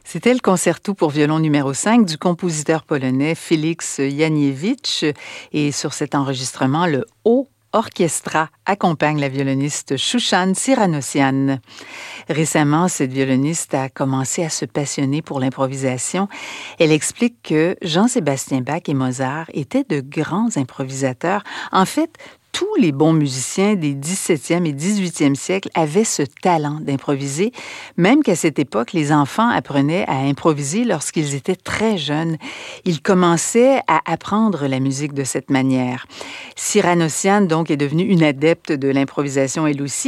C'était le concerto pour violon numéro 5 du compositeur polonais Félix Janiewicz. Et sur cet enregistrement, le haut orchestra accompagne la violoniste Shushan Siranossian. Récemment, cette violoniste a commencé à se passionner pour l'improvisation. Elle explique que Jean-Sébastien Bach et Mozart étaient de grands improvisateurs. En fait, tous les bons musiciens des 17e et 18e siècles avaient ce talent d'improviser, même qu'à cette époque, les enfants apprenaient à improviser lorsqu'ils étaient très jeunes. Ils commençaient à apprendre la musique de cette manière. Siranossian, donc, est devenue une adepte de l'improvisation elle aussi.